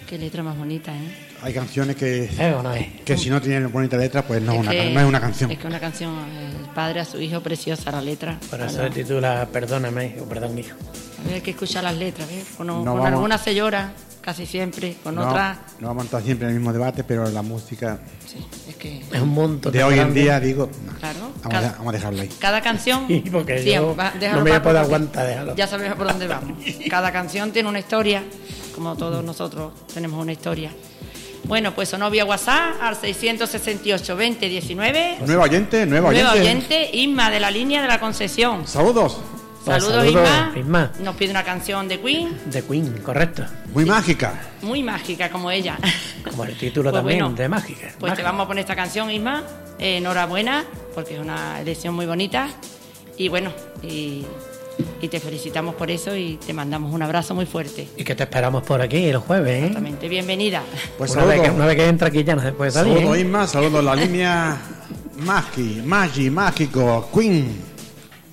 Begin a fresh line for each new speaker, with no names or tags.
Qué letra más bonita, ¿eh?
Hay canciones que,
¿O no es?
que si no tienen bonita letra, pues no es una canción.
Es que una canción, el padre a su hijo, preciosa la letra.
Por eso se titula Perdóname, o Perdón, hijo.
Hay que escuchar las letras, ¿ves? Con
vamos-
algunas se llora, casi siempre, con otras...
No vamos a estar siempre en el mismo debate, pero la música
Sí, es que...
Es un montón
de hoy en día, digo, no,
Claro.
vamos a dejarlo ahí.
Cada canción...
Sí, porque yo
déjalo
no me voy a
Paco,
poder
porque
aguantar, déjalo.
Ya sabemos por dónde vamos. Cada canción tiene una historia, como todos nosotros tenemos una historia. Bueno, pues sonó vía WhatsApp al 668 20 19.
Nueva oyente.
Nueva oyente, Isma, de la línea de la Concesión.
Saludos.
Saludos,
saludos,
Isma. Nos pide una canción de Queen,
De Queen, correcto.
Muy mágica.
muy mágica como ella.
Como el título
Pues
también,
bueno,
de Mágica.
Pues te
Mágica.
vamos a poner esta canción, Isma. Enhorabuena, porque es una elección muy bonita. Y bueno, y te felicitamos por eso y te mandamos un abrazo muy fuerte.
Y que te esperamos por aquí el jueves, ¿eh?
Exactamente, bienvenida.
Pues
una vez
saludos.
que entra aquí ya no se puede salir,
Saludos,
¿eh?
Isma. Saludos, la línea mágico, Queen.